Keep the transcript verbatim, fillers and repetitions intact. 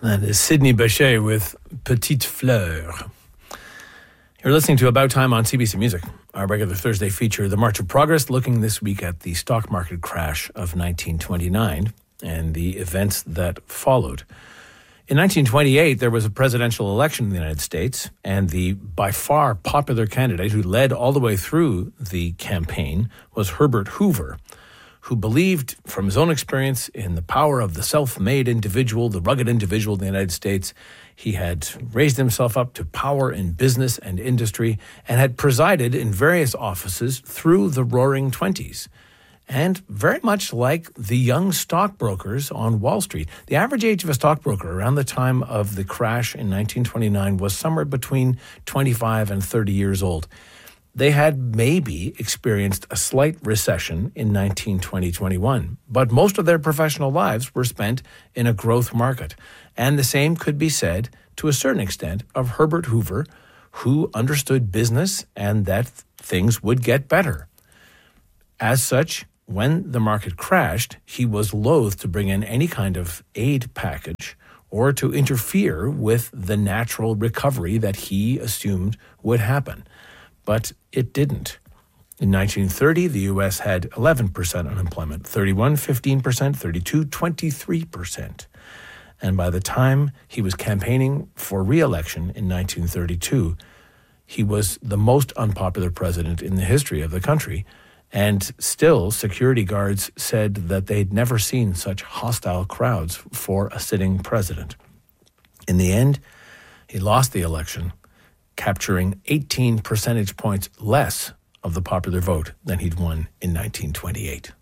That is Sidney Bechet with Petite Fleur. You're listening to About Time on C B C Music, our regular Thursday feature, The March of Progress, looking this week at the stock market crash of nineteen twenty-nine and the events that followed. In nineteen twenty-eight, there was a presidential election in the United States, and the by far popular candidate who led all the way through the campaign was Herbert Hoover, who believed from his own experience in the power of the self-made individual, the rugged individual in the United States. He had raised himself up to power in business and industry and had presided in various offices through the Roaring Twenties. And very much like the young stockbrokers on Wall Street, the average age of a stockbroker around the time of the crash in nineteen twenty-nine was somewhere between twenty-five and thirty years old. They had maybe experienced a slight recession in nineteen twenty twenty-one, but most of their professional lives were spent in a growth market. And the same could be said, to a certain extent, of Herbert Hoover, who understood business and that things would get better. As such, when the market crashed, he was loath to bring in any kind of aid package or to interfere with the natural recovery that he assumed would happen. But it didn't. In nineteen thirty, the U S had eleven percent unemployment, thirty-one, fifteen percent, thirty-two, twenty-three percent. And by the time he was campaigning for re-election in nineteen thirty-two, he was the most unpopular president in the history of the country. And still, security guards said that they'd never seen such hostile crowds for a sitting president. In the end, he lost the election, capturing eighteen percentage points less of the popular vote than he'd won in nineteen twenty-eight.